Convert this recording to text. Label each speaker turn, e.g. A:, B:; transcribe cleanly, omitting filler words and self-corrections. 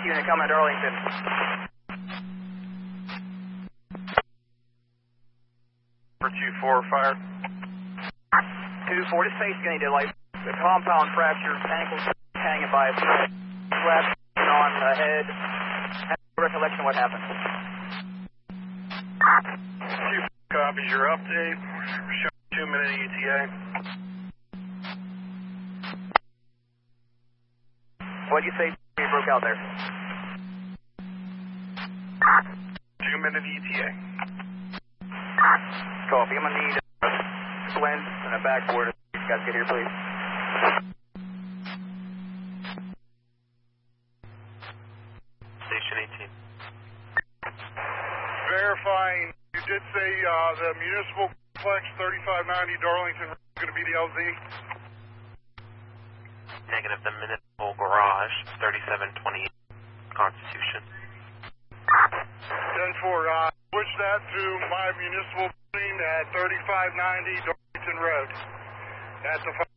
A: unit coming to Darlington.
B: 424 fire.
A: 2-4, this face is going to need to like the compound fracture, ankles hanging by a slap on the head. Recollection of what happened.
B: Copy your update. Show 2-minute ETA.
A: What'd you say you broke out there?
B: 2-minute ETA.
A: Copy. I'm going to need a splint and a backboard. You guys get here, please.
B: Station 18. Verifying, you did say the municipal complex 3590 Darlington is going to be the LZ?
C: Negative, the municipal garage 3720 Constitution.
B: 10-4, switch that to my municipal building at 3590 Darlington Road. That's a